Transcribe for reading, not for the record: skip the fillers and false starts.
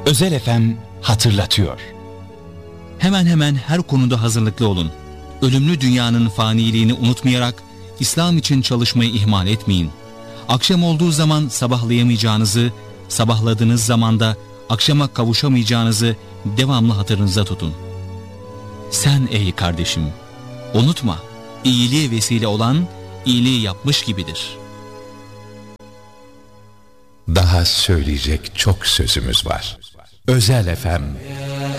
Özel FM hatırlatıyor. Hemen hemen her konuda hazırlıklı olun. Ölümlü dünyanın faniliğini unutmayarak İslam için çalışmayı ihmal etmeyin. Akşam olduğu zaman sabahlayamayacağınızı, sabahladığınız zaman da akşama kavuşamayacağınızı devamlı hatırınıza tutun. Sen ey kardeşim, unutma, iyiliğe vesile olan iyiliği yapmış gibidir. Daha söyleyecek çok sözümüz var. Özel FM